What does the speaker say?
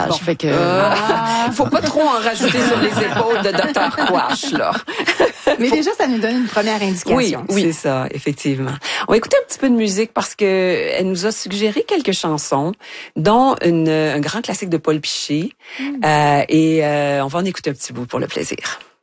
âge. Bon. Fait que faut pas trop en rajouter sur les épaules de Dr. Quash, là. mais déjà, ça nous donne une première indication. Oui, c'est ça, effectivement. On va écouter un petit peu de musique parce que elle nous a suggéré quelques chansons, dont un grand classique de Paul Piché. Et on va en écouter un petit bout pour le plaisir.